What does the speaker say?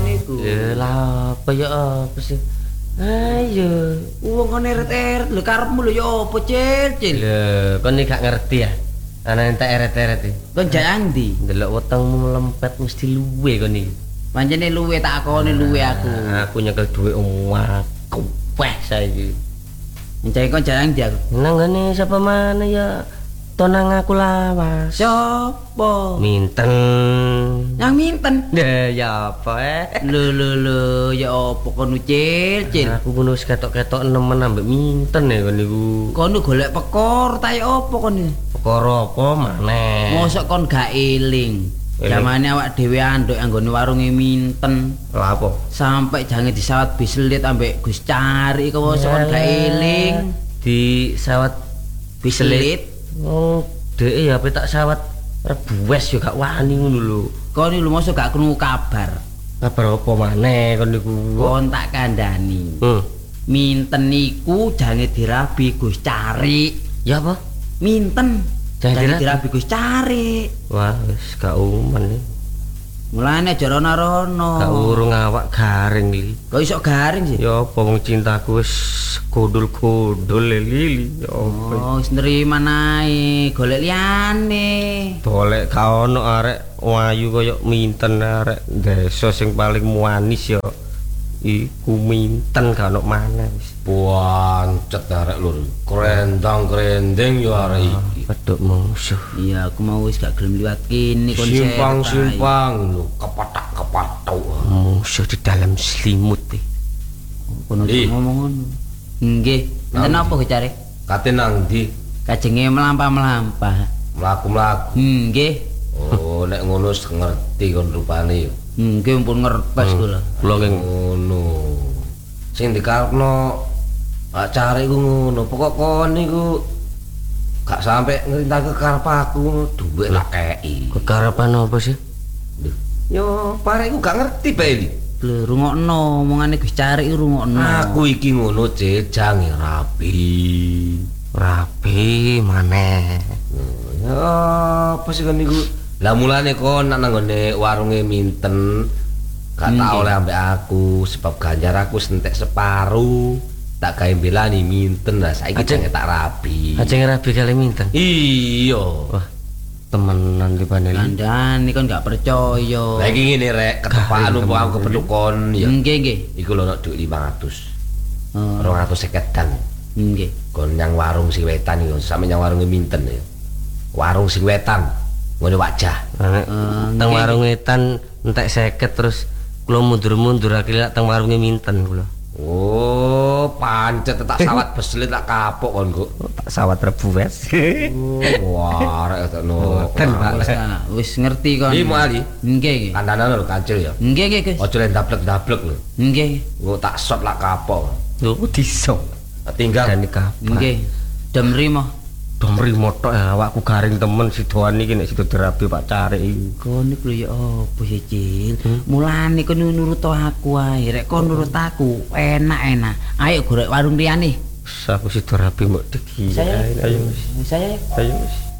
niku. Lah apa ya apa sih? Ayo, Wong kon eret-eret lho karepmu lho ya apa Cil? lho kon iki gak ngerti ya. Ana entek eret-eret iki. Kon jang ndi? Delok wetengmu lempet mesti luwe kon iki. Pancene luwe tak akoni luwe aku. Aku nyekel dhuwit aku weh saiki. Mencari kon jang ndi aku? Nang ngene sapa mana ya? Tonang aku lawas. Sopo? Minten. Yang minten. Ya apa Lho ya apa kon Cil? Aku ngono wis ketok-ketok nemen ambek minten ya kon niku. Kon golek pekor ta apa kon? Perkara apa maneh? Mosok kon gak eling. Zamane awak dhewe anduk anggone warunge minten. Lah apa? Sampai jange disawat bislit ambek Gus Cari kok mosok kon gak eling. Di sawat Bislit. Oh, dhek ya tak sawat rebuwes yo gak wani ngono lho. Kon iki lho mosok gak krungu kabar. Kabar apa maneh kon niku? Kon tak kandhani. Minten niku jange dirabi Gus Cari. Ya apa? Minten. Jange dirabi Gus Cari. Wah, wis gak umen iki. Mulane aja rono-rono. Gak urung awak garing li. Kok iso garing sih? Ya apa wong cintaku wis gundul-gundul lili. Ya apa? Oh, wis nrima nae, golek liyane. Golek gak ono arek wayu kaya minten arek desa sing paling manis ya iku minten gak ono maneh wis. Pancet arek lur. Krendang-krendeng yo arek iki. Pedhok musuh. Iya, aku mau wis gak gelem liwat kene kon Simpang-simpang lho, kepatak-kepatuk. Musuh di dalam selimut iki. Kono ngomong ngono. Nggih, enten apa Cari? Kate nang ndi? Kajenge melampah-melampah. Mlaku-mlaku. Nggih. Oh, nek ngono wis ngerti kon rupane yo. Nggih pun ngertes kula. Kula ki Ngono. Sing dikarepno Pak Cari ku ngono, pokok kon niku gak sampe ngrintah karep aku dhuwit tak kei. kekarepan apa sih? Yo, pareku gak ngerti bae iki. Lho, rungokno omongane Gus Cari rungokno. Aku iki ngono jejang rapi. Rapi maneh. Ya, apa sih kan niku? Lah mulane kon nang nggone warunge minten gak tak oleh ambek aku sebab ganjar aku sentek separuh. Tak gawe belani minten lah saiki jenenge tak rapi. Ajeng rabi kali minten. Iya. Wah, temenan di panel. Kandhane kon gak percaya. Lah iki ngene rek, ketepaan umpama aku kepethuk kon ya. Nggih, nggih. Iku lho nek dhuwit 500. Oh. 250 dang. Nggih. Kon nyang warung sing wetan iki sampe nyang warunge minten ya. Warung sing wetan ngene wajah. Teng warung etan entek 50 terus kula mundur-mundur akhirnya teng warunge minten kula. Oh, pancet tak sawat beslit tak kapok kon kok. Tak sawat rebuwes. Wah, arek tekno. Ten, Pak. Wis ngerti kon. Iki Ali. Nggih, nggih. Kandanan lho kancil ya. Nggih, nggih, Gus. Aja len dablek-dablek lho. Nggih. Engko tak shot lak kapok. Lho diso. Tinggal Dan kapan? Nggih. Dem rimo. Domri motok ya awakku garing temen sidoan iki nek sido terapi Pak Cari iki. Kon iku lho ya apa ya Cil? Mulane kon nurut aku ae. Rek kon nurut aku enak-enak. Ayo golek warung liyane. Aku sido rapi mbok degi. Saya. Ayo wis. Saya. Ayo wis.